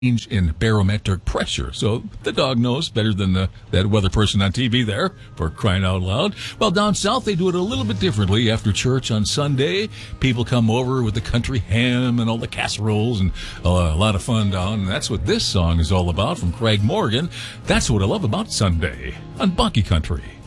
change in barometric pressure. So the dog knows better than that weather person on TV there, for crying out loud. Well, down south, they do it a little bit differently. After church on Sunday, people come over with the country ham and all the casseroles and a lot of fun down. And that's what this song is all about from Craig Morgan. That's what I love about Sunday on Bonky Country.